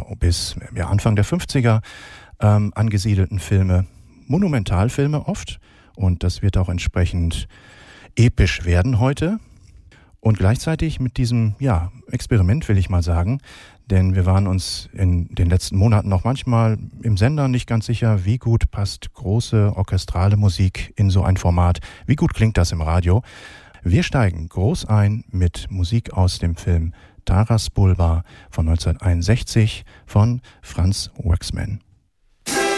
bis Anfang der 50er angesiedelten Filme, Monumentalfilme oft. Und das wird auch entsprechend episch werden heute. Und gleichzeitig mit diesem Experiment, will ich mal sagen, denn wir waren uns in den letzten Monaten noch manchmal im Sender nicht ganz sicher, wie gut passt große orchestrale Musik in so ein Format, wie gut klingt das im Radio. Wir steigen groß ein mit Musik aus dem Film Taras Bulba von 1961 von Franz Waxman.